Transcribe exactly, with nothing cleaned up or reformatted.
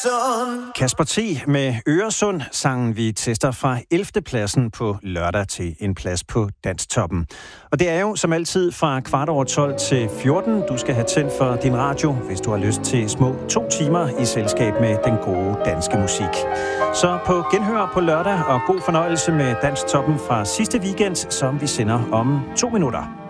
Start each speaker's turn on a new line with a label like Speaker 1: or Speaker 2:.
Speaker 1: Kasper T. med Øresund, sangen vi tester fra ellevte pladsen på lørdag til en plads på Dansktoppen. Og det er jo som altid fra kvart over tolv til fjorten. Du skal have tændt for din radio, hvis du har lyst til små to timer i selskab med den gode danske musik. Så på genhør på lørdag, og god fornøjelse med Dansktoppen fra sidste weekend, som vi sender om to minutter.